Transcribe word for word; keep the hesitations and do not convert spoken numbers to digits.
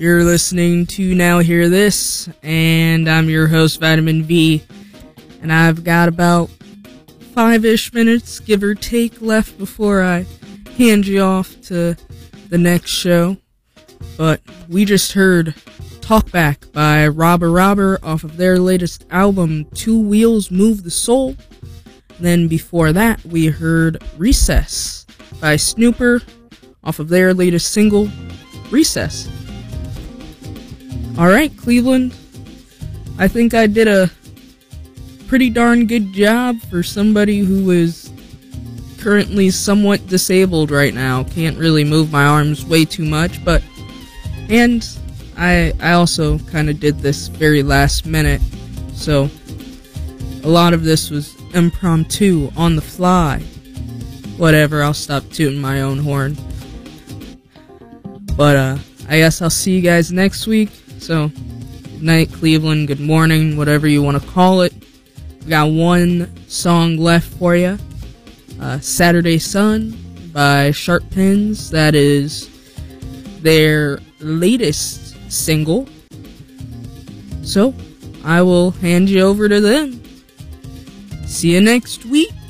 You're listening to Now Hear This, and I'm your host, Vitamin V, and I've got about five-ish minutes, give or take, left before I hand you off to the next show. But we just heard Talkback by Robber Robber off of their latest album, Two Wheels Move the Soul. Then before that, we heard Recess by Snooper off of their latest single, Recess. Alright, Cleveland, I think I did a pretty darn good job for somebody who is currently somewhat disabled right now. Can't really move my arms way too much, but, and I, I also kind of did this very last minute, so a lot of this was impromptu, on the fly. Whatever, I'll stop tooting my own horn. But, uh, I guess I'll see you guys next week. So, good night, Cleveland, good morning, whatever you want to call it. We got one song left for you. Uh, Saturday Sun by Sharp Pins. That is their latest single. So, I will hand you over to them. See you next week.